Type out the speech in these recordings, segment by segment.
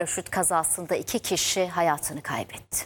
Paraşüt kazasında 2 kişi hayatını kaybetti.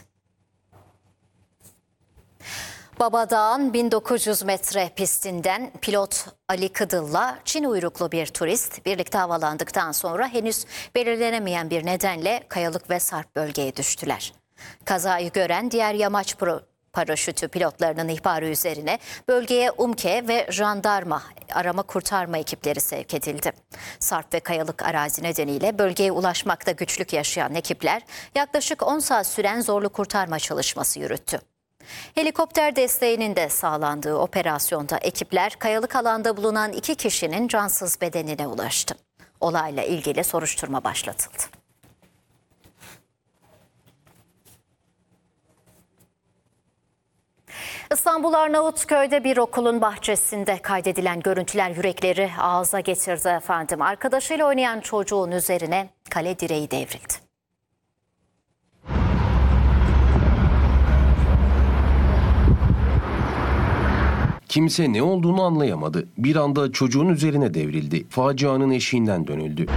Babadağ'ın 1900 metre pistinden pilot Ali Kıdıl'la Çin uyruklu bir turist birlikte havalandıktan sonra henüz belirlenemeyen bir nedenle kayalık ve sarp bölgeye düştüler. Kazayı gören diğer yamaç paraşütü pilotlarının ihbarı üzerine bölgeye UMKE ve jandarma arama kurtarma ekipleri sevk edildi. Sarp ve kayalık arazi nedeniyle bölgeye ulaşmakta güçlük yaşayan ekipler yaklaşık 10 saat süren zorlu kurtarma çalışması yürüttü. Helikopter desteğinin de sağlandığı operasyonda ekipler kayalık alanda bulunan 2 kişinin cansız bedenine ulaştı. Olayla ilgili soruşturma başlatıldı. İstanbul Arnavutköy'de bir okulun bahçesinde kaydedilen görüntüler yürekleri ağza getirdi efendim. Arkadaşıyla oynayan çocuğun üzerine kale direği devrildi. Kimse ne olduğunu anlayamadı. Bir anda çocuğun üzerine devrildi. Facianın eşiğinden dönüldü.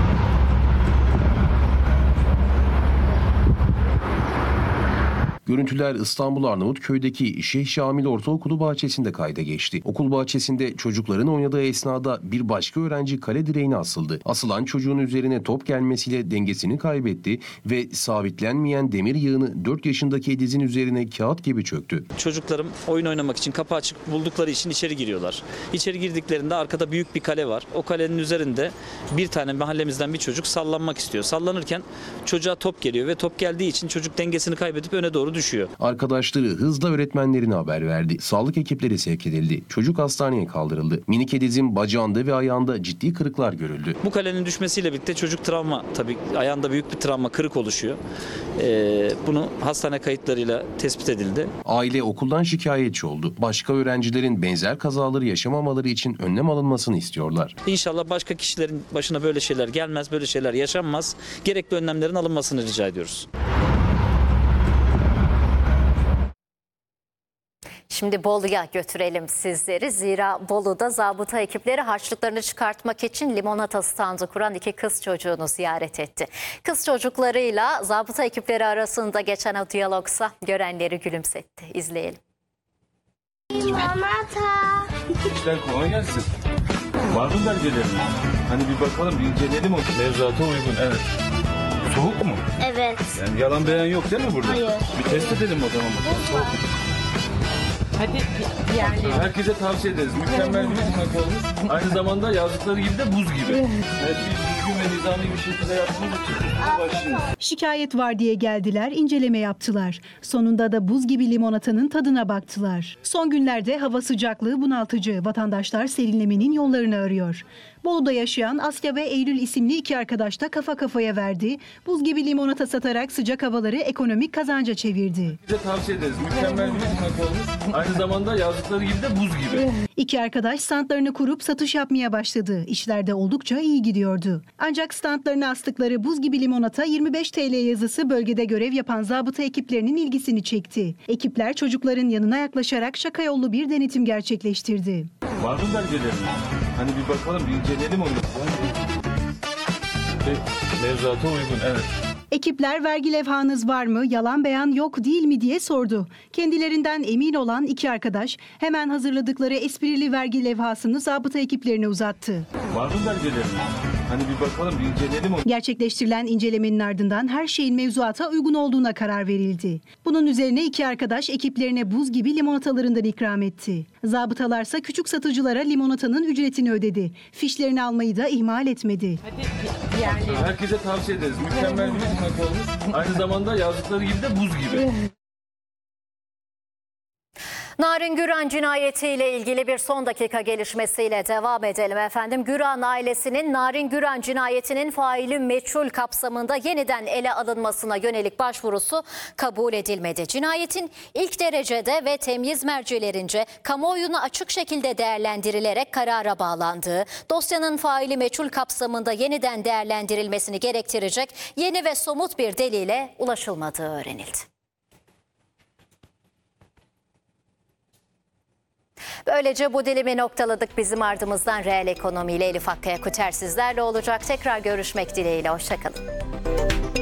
Görüntüler İstanbul Arnavutköy'deki Şeyh Şamil Ortaokulu bahçesinde kayda geçti. Okul bahçesinde çocukların oynadığı esnada bir başka öğrenci kale direğine asıldı. Asılan çocuğun üzerine top gelmesiyle dengesini kaybetti ve sabitlenmeyen demir yığını 4 yaşındaki Ediz'in üzerine kağıt gibi çöktü. Çocuklarım oyun oynamak için kapı açık buldukları için içeri giriyorlar. İçeri girdiklerinde arkada büyük bir kale var. O kalenin üzerinde bir tane mahallemizden bir çocuk sallanmak istiyor. Sallanırken çocuğa top geliyor ve top geldiği için çocuk dengesini kaybedip öne doğru düşüyor. Arkadaşları hızla öğretmenlerine haber verdi. Sağlık ekipleri sevk edildi. Çocuk hastaneye kaldırıldı. Minik Ediz'in bacağında ve ayağında ciddi kırıklar görüldü. Bu kalenin düşmesiyle birlikte çocuk travma, tabii ayağında büyük bir travma, kırık oluşuyor. Bunu hastane kayıtlarıyla tespit edildi. Aile okuldan şikayetçi oldu. Başka öğrencilerin benzer kazaları yaşamamaları için önlem alınmasını istiyorlar. İnşallah başka kişilerin başına böyle şeyler gelmez, böyle şeyler yaşanmaz. Gerekli önlemlerin alınmasını rica ediyoruz. Şimdi Bolu'ya götürelim sizleri. Zira Bolu'da zabıta ekipleri harçlıklarını çıkartmak için limonata standı kuran 2 kız çocuğunu ziyaret etti. Kız çocuklarıyla zabıta ekipleri arasında geçen o diyalogsa görenleri gülümsetti. İzleyelim. Limonata. İşler kolay gelsin. Var mı belgelerin? Hani bir bakalım, bir inceleyelim o. Mevzuata uygun, evet. Soğuk mu? Evet. Yani yalan beyan yok değil mi burada? Hayır. Bir test edelim o zaman bakalım. Soğuk mu? Hadi diğerleri. Herkese tavsiye ederiz. Mükemmel bir hizmet olmuş. Aynı zamanda yazdıkları gibi de buz gibi. Her şeyi düzgün ve nizami bir şekilde yaptığımız için başlıyoruz. Şikayet var diye geldiler, inceleme yaptılar. Sonunda da buz gibi limonatanın tadına baktılar. Son günlerde hava sıcaklığı bunaltıcı. Vatandaşlar serinlemenin yollarını arıyor. Bolu'da yaşayan Asya ve Eylül isimli 2 arkadaş da kafa kafaya verdi. Buz gibi limonata satarak sıcak havaları ekonomik kazanca çevirdi. Size tavsiye ederiz. Mükemmel bir hizmet olmuş. Aynı zamanda yazdıkları gibi de buz gibi. 2 arkadaş standlarını kurup satış yapmaya başladı. İşler de oldukça iyi gidiyordu. Ancak standlarına astıkları buz gibi limonata 25 TL yazısı bölgede görev yapan zabıta ekiplerinin ilgisini çekti. Ekipler çocukların yanına yaklaşarak şaka yollu bir denetim gerçekleştirdi. Var mı belgelerin? Hani bir bakalım, bir inceleyelim onu. Mevzuata uygun, evet. Ekipler vergi levhanız var mı, yalan beyan yok değil mi diye sordu. Kendilerinden emin olan 2 arkadaş hemen hazırladıkları esprili vergi levhasını zabıta ekiplerine uzattı. Var mı belgelerin? Hani bir bakalım, bir inceleyelim onu. Gerçekleştirilen incelemenin ardından her şeyin mevzuata uygun olduğuna karar verildi. Bunun üzerine 2 arkadaş ekiplerine buz gibi limonatalarından ikram etti. Zabıtalarsa küçük satıcılara limonatanın ücretini ödedi. Fişlerini almayı da ihmal etmedi. Hadi diğerleri. Herkese tavsiye ederiz. Mükemmel bir hizmet olmuş. Aynı zamanda yazdıkları gibi de buz gibi. Narin Güran cinayetiyle ilgili bir son dakika gelişmesiyle devam edelim efendim. Güran ailesinin Narin Güran cinayetinin faili meçhul kapsamında yeniden ele alınmasına yönelik başvurusu kabul edilmedi. Cinayetin ilk derecede ve temyiz mercilerince kamuoyuna açık şekilde değerlendirilerek karara bağlandığı, dosyanın faili meçhul kapsamında yeniden değerlendirilmesini gerektirecek yeni ve somut bir delile ulaşılmadığı öğrenildi. Böylece bu dilimi noktaladık. Bizim ardımızdan reel ekonomiyle Elif Akkaya Kuter sizlerle olacak. Tekrar görüşmek dileğiyle. Hoşçakalın.